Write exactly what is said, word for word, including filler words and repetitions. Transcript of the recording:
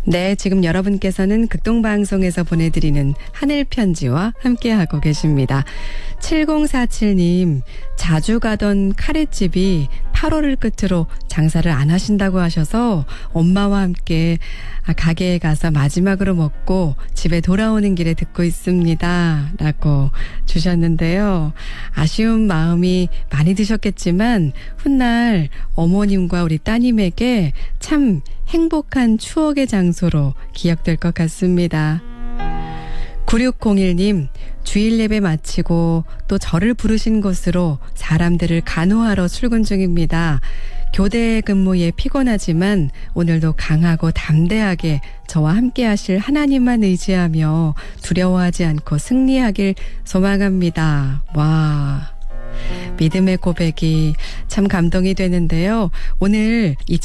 네, 지금 여러분께서는 극동방송에서 보내드리는 하늘편지와 함께하고 계십니다. 칠공사칠 님, 자주 가던 카레집이 팔월을 끝으로 장사를 안 하신다고 하셔서 엄마와 함께 가게에 가서 마지막으로 먹고 집에 돌아오는 길에 듣고 있습니다. 라고 주셨는데요. 아쉬운 마음이 많이 드셨겠지만 훗날 어머님과 우리 따님에게 참 행복한 추억의 장소로 기억될 것 같습니다. 구육공일 님, 주일 예배 마치고 또 저를 부르신 곳으로 사람들을 간호하러 출근 중입니다. 교대 근무에 피곤하지만 오늘도 강하고 담대하게 저와 함께 하실 하나님만 의지하며 두려워하지 않고 승리하길 소망합니다. 와, 믿음의 고백이 참 감동이 되는데요. 오늘